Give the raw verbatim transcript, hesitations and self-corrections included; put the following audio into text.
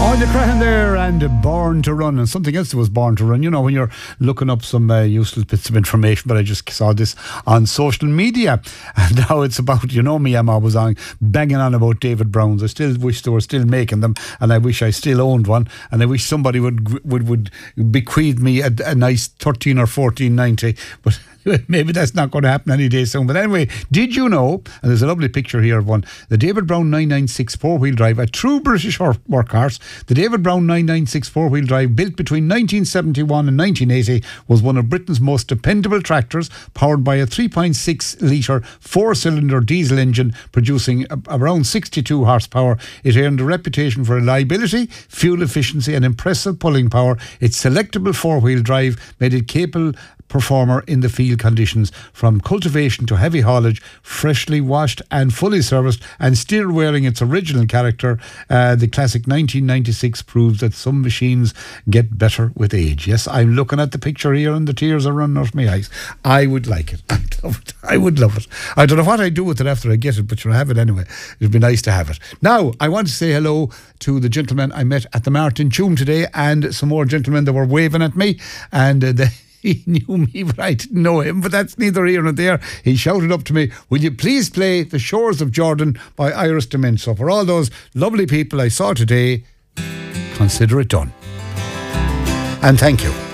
Anya Crahan there, and Born to Run, and something else that was Born to Run. You know, when you're looking up some uh, useless bits of information, but I just saw this on social media, and now it's about, you know me, I'm always on banging on about David Browns. I still wish they were still making them, and I wish I still owned one, and I wish somebody would would would bequeath me a, a nice thirteen or fourteen ninety, but maybe that's not going to happen any day soon. But anyway, did you know, and there's a lovely picture here of one, the David Brown nine ninety-six four-wheel drive, a true British workhorse. The David Brown nine ninety-six four-wheel drive, built between nineteen seventy-one and nineteen eighty, was one of Britain's most dependable tractors, powered by a three point six litre four-cylinder diesel engine producing a- around sixty-two horsepower. It earned a reputation for reliability, fuel efficiency and impressive pulling power. Its selectable four-wheel drive made it capable performer in the field conditions, from cultivation to heavy haulage, freshly washed and fully serviced, and still wearing its original character. Uh, the classic nineteen ninety-six proves that some machines get better with age. Yes, I'm looking at the picture here and the tears are running out my eyes. I would like it. I'd love it. I would love it. I don't know what I'd do with it after I get it, but you'll have it anyway. It'd be nice to have it. Now, I want to say hello to the gentlemen I met at the Martin Tune today, and some more gentlemen that were waving at me, and uh, they he knew me, but I didn't know him. But that's neither here nor there. He shouted up to me, will you please play The Shores of Jordan by Iris DeMint? So for all those lovely people I saw today, consider it done. And thank you.